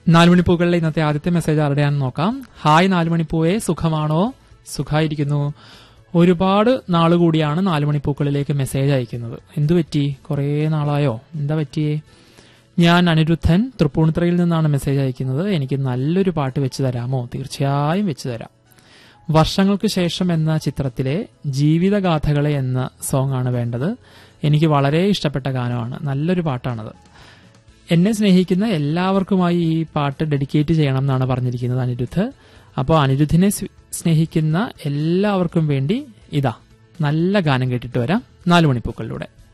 നാലുമണിപ്പൂക്കളിലെ ഇന്നത്തെ ആദ്യത്തെ മെസ്സേജ് ആരുടെയാണെന്ന് നോക്കാം. ഹായ് നാലുമണിപ്പൂവേ, സുഖമാണോ? സുഖമായിരിക്കുന്നു. ഒരുപാട് നാളുകൂടിയാണ് നാലുമണിപ്പൂക്കളിലേക്ക് മെസ്സേജ് അയക്കുന്നത്. എന്തുപറ്റി? കുറേ നാളായോ? എന്താ പറ്റിയേ? ഞാൻ അനിരുദ്ധൻ തൃപ്പൂണിത്തുറയിൽ നിന്നാണ് മെസ്സേജ് അയക്കുന്നത്. എനിക്ക് നല്ലൊരു പാട്ട് വെച്ച് തരാമോ? തീർച്ചയായും വെച്ച് തരാം. വർഷങ്ങൾക്ക് ശേഷം എന്ന ചിത്രത്തിലെ ജീവിതഗാഥകളെ എന്ന സോങ് ആണ് വേണ്ടത്. എനിക്ക് വളരെ ഇഷ്ടപ്പെട്ട ഗാനമാണ്. നല്ലൊരു പാട്ടാണത്. എന്നെ സ്നേഹിക്കുന്ന എല്ലാവർക്കുമായി ഈ പാട്ട് ഡെഡിക്കേറ്റ് ചെയ്യണം എന്നാണ് പറഞ്ഞിരിക്കുന്നത് അനിരുദ്ധ്. അപ്പോൾ അനിരുദ്ധിനെ സ്നേഹിക്കുന്ന എല്ലാവർക്കും വേണ്ടി ഇതാ നല്ല ഗാനം കേട്ടിട്ട് വരാം നാലുമണിപ്പൂക്കളിലൂടെ.